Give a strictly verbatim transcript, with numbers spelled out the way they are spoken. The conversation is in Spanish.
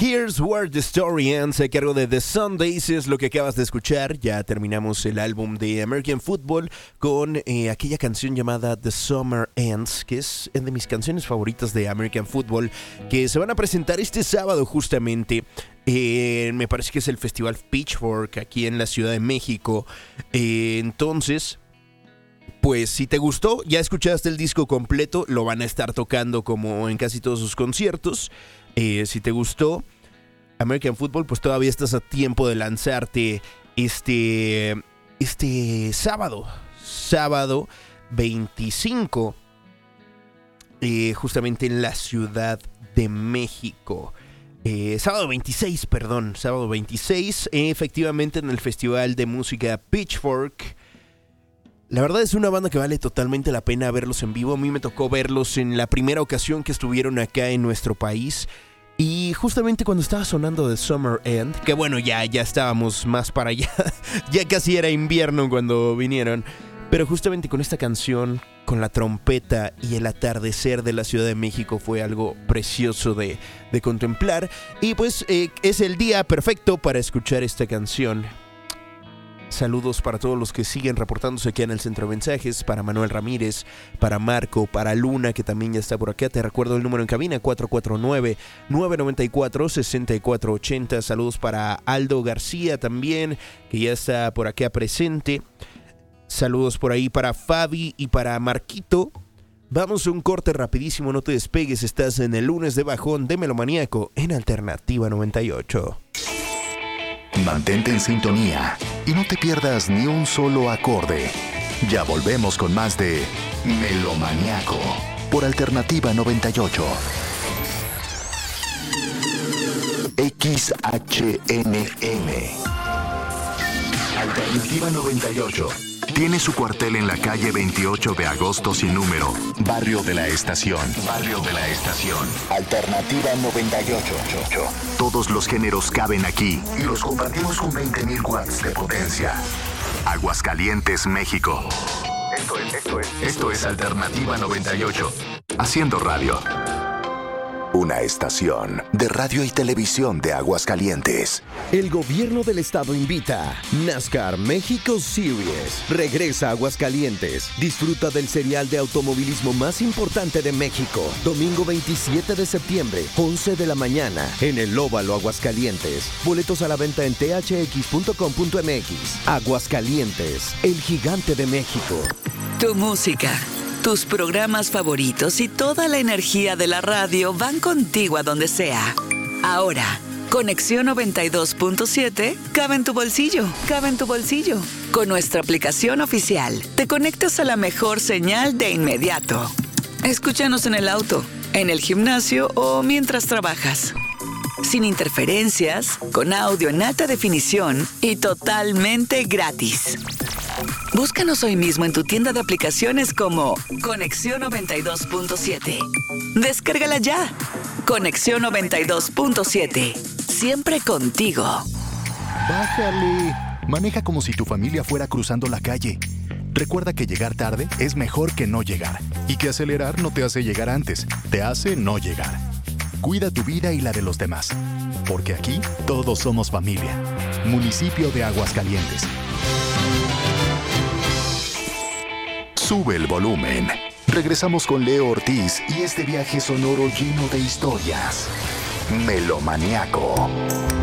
Here's Where the Story Ends, a cargo de The Sundays, es lo que acabas de escuchar. Ya terminamos el álbum de American Football con eh, aquella canción llamada The Summer Ends, que es de mis canciones favoritas de American Football, que se van a presentar este sábado justamente. Eh, me parece que es el Festival Pitchfork aquí en la Ciudad de México. Eh, entonces... Pues si te gustó, ya escuchaste el disco completo, lo van a estar tocando como en casi todos sus conciertos. Eh, si te gustó American Football, pues todavía estás a tiempo de lanzarte este, este sábado, sábado veinticinco, eh, justamente en la Ciudad de México. Eh, sábado veintiséis, perdón, sábado veintiséis, eh, efectivamente en el Festival de Música Pitchfork. La verdad es una banda que vale totalmente la pena verlos en vivo. A mí me tocó verlos en la primera ocasión que estuvieron acá en nuestro país. Y justamente cuando estaba sonando The Summer End, que bueno, ya, ya estábamos más para allá. Ya casi era invierno cuando vinieron. Pero justamente con esta canción, con la trompeta y el atardecer de la Ciudad de México, fue algo precioso de, de contemplar. Y pues eh, es el día perfecto para escuchar esta canción. Saludos para todos los que siguen reportándose aquí en el centro de mensajes, para Manuel Ramírez, para Marco, para Luna, que también ya está por acá. Te recuerdo el número en cabina, cuatro cuatro nueve, nueve nueve cuatro, seis cuatro ocho cero. Saludos para Aldo García también, que ya está por acá presente. Saludos por ahí para Fabi y para Marquito. Vamos a un corte rapidísimo, no te despegues, estás en el lunes de bajón de Melomaníaco en Alternativa noventa y ocho. Mantente en sintonía y no te pierdas ni un solo acorde. Ya volvemos con más de Melomaníaco por Alternativa noventa y ocho. X H N M Alternativa noventa y ocho tiene su cuartel en la calle veintiocho de agosto sin número, Barrio de la Estación. Barrio de la Estación. Alternativa noventa y ocho. Todos los géneros caben aquí y los compartimos con veinte mil watts de potencia. Aguascalientes, México. Esto es, esto es, esto es Alternativa noventa y ocho. Haciendo radio. Una estación de radio y televisión de Aguascalientes. El gobierno del estado invita. NASCAR México Series regresa a Aguascalientes. Disfruta del serial de automovilismo más importante de México. Domingo veintisiete de septiembre, once de la mañana, en el Óvalo Aguascalientes. Boletos a la venta en t h x punto com punto m x. Aguascalientes, el gigante de México. Tu música, tus programas favoritos y toda la energía de la radio van contigo a donde sea. Ahora, Conexión noventa y dos punto siete cabe en tu bolsillo, cabe en tu bolsillo. Con nuestra aplicación oficial, te conectas a la mejor señal de inmediato. Escúchanos en el auto, en el gimnasio o mientras trabajas. Sin interferencias, con audio en alta definición y totalmente gratis. Búscanos hoy mismo en tu tienda de aplicaciones como Conexión noventa y dos punto siete. Descárgala ya. Conexión noventa y dos punto siete. Siempre contigo. Bájale. Maneja como si tu familia fuera cruzando la calle. Recuerda que llegar tarde es mejor que no llegar. Y que acelerar no te hace llegar antes, te hace no llegar. Cuida tu vida y la de los demás. Porque aquí todos somos familia. Municipio de Aguascalientes. Sube el volumen. Regresamos con Leo Ortiz y este viaje sonoro lleno de historias. Melomaníaco.